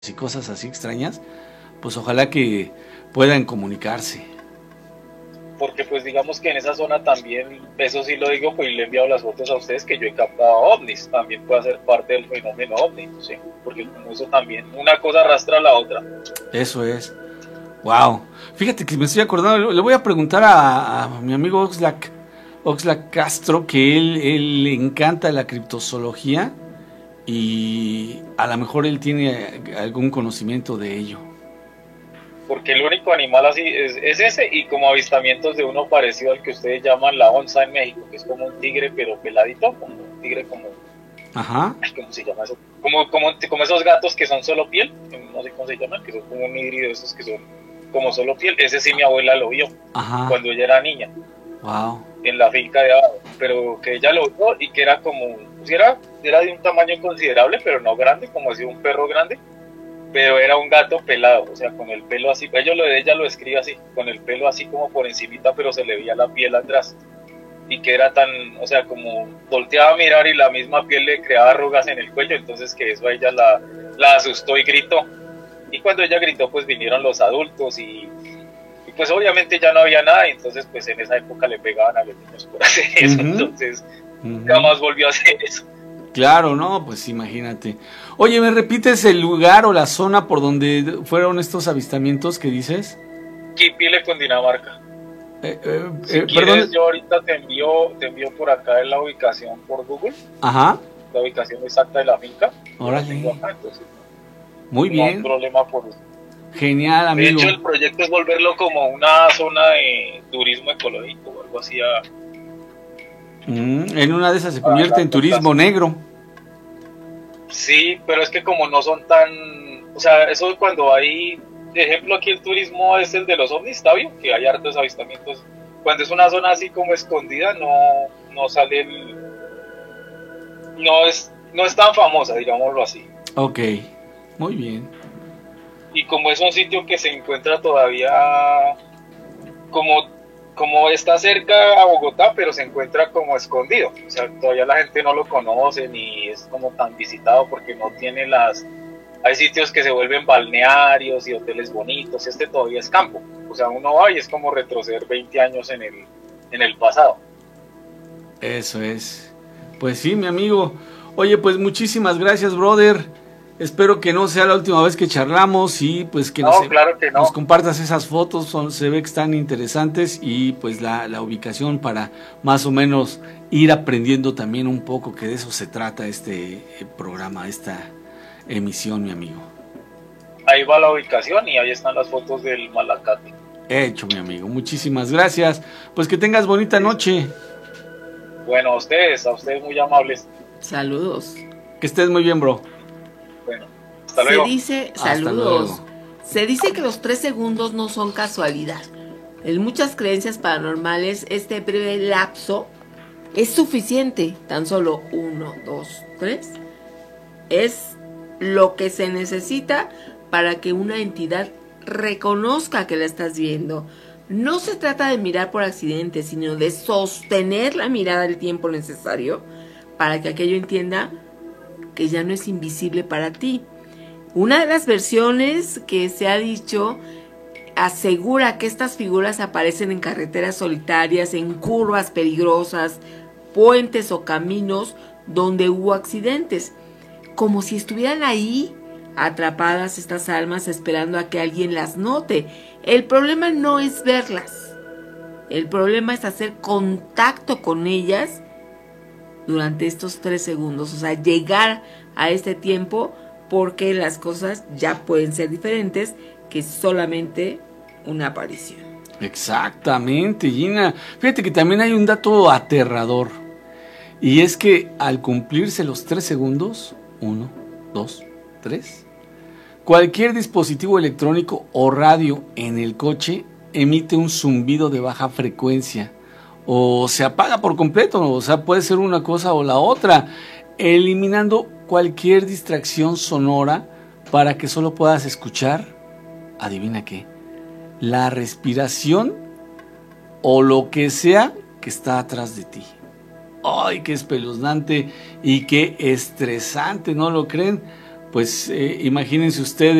y cosas así extrañas, pues ojalá que puedan comunicarse. Porque pues digamos que en esa zona también, eso sí lo digo, pues le he enviado las fotos a ustedes que yo he captado ovnis, también puede ser parte del fenómeno ovni, ¿sí? Porque como eso también, una cosa arrastra a la otra. Eso es. Wow. Fíjate que me estoy acordando, le voy a preguntar a mi amigo Oxlack Castro, que él le encanta la criptozoología y a lo mejor él tiene algún conocimiento de ello. Porque el único animal así es ese, y como avistamientos de uno parecido al que ustedes llaman la onza en México, que es como un tigre pero peladito, como un tigre como... Ajá. ¿Cómo se llama eso? Como esos gatos que son solo piel, no sé cómo se llaman, que son como un híbrido de esos que son como solo piel. Ese sí mi abuela lo vio. Ajá. Cuando ella era niña. Wow. En la finca de abajo, pero que ella lo vio y que era como, pues era de un tamaño considerable, pero no grande, como si un perro grande, pero era un gato pelado, o sea, con el pelo así, ella lo describe así, con el pelo así como por encimita, pero se le veía la piel atrás, y que era tan, o sea, como volteaba a mirar y la misma piel le creaba arrugas en el cuello, entonces que eso a ella la asustó y gritó, y cuando ella gritó, pues vinieron los adultos y pues obviamente ya no había nada, entonces pues en esa época le pegaban a los niños por hacer eso, entonces jamás volvió a hacer eso. Claro, no, pues imagínate. Oye, ¿me repites el lugar o la zona por donde fueron estos avistamientos que dices? Quipile, Cundinamarca. Si quieres, perdón, yo ahorita te envío por acá en la ubicación por Google. Ajá. La ubicación exacta de la finca. Órale. Acá, entonces, muy bien. No hay problema por eso. Genial, amigo. De hecho, el proyecto es volverlo como una zona de turismo ecológico o algo así. En una de esas se convierte en turismo negro. Sí, pero es que como no son tan... O sea, eso cuando hay... Ejemplo, aquí el turismo es el de los ovnis, ¿está bien? Que hay hartos avistamientos. Cuando es una zona así como escondida, no sale el... No es tan famosa, digámoslo así. Ok, muy bien. Y como es un sitio que se encuentra todavía como está cerca a Bogotá, pero se encuentra como escondido, o sea, todavía la gente no lo conoce ni es como tan visitado porque no tiene hay sitios que se vuelven balnearios y hoteles bonitos, todavía es campo, o sea, uno va y es como retroceder 20 años en el pasado. Eso es. Pues sí, mi amigo. Oye, pues muchísimas gracias, brother. Espero que no sea la última vez que charlamos y pues que, claro que no. Nos compartas esas fotos, se ve que están interesantes y pues la ubicación para más o menos ir aprendiendo también un poco, que de eso se trata este programa, esta emisión, mi amigo. Ahí va la ubicación y ahí están las fotos del Malacate. Hecho, mi amigo, muchísimas gracias. Pues que tengas bonita noche. Bueno, a ustedes muy amables. Saludos. Que estés muy bien, bro. Bueno, hasta luego. Se dice, saludos. Se dice que los 3 segundos no son casualidad. En muchas creencias paranormales, este breve lapso es suficiente. Tan solo 1, 2, 3 es lo que se necesita para que una entidad reconozca que la estás viendo. No se trata de mirar por accidente, sino de sostener la mirada el tiempo necesario para que aquello entienda que ya no es invisible para ti. Una de las versiones que se ha dicho asegura que estas figuras aparecen en carreteras solitarias, en curvas peligrosas, puentes o caminos donde hubo accidentes, como si estuvieran ahí atrapadas estas almas esperando a que alguien las note. El problema no es verlas, el problema es hacer contacto con ellas durante estos 3 segundos, o sea, llegar a este tiempo, porque las cosas ya pueden ser diferentes que solamente una aparición. Exactamente, Gina. Fíjate que también hay un dato aterrador, y es que al cumplirse los 3 segundos, 1, 2, 3, cualquier dispositivo electrónico o radio en el coche emite un zumbido de baja frecuencia o se apaga por completo, o sea, puede ser una cosa o la otra, eliminando cualquier distracción sonora para que solo puedas escuchar, adivina qué, la respiración o lo que sea que está atrás de ti. ¡Ay, qué espeluznante y qué estresante! ¿No lo creen? pues imagínense ustedes.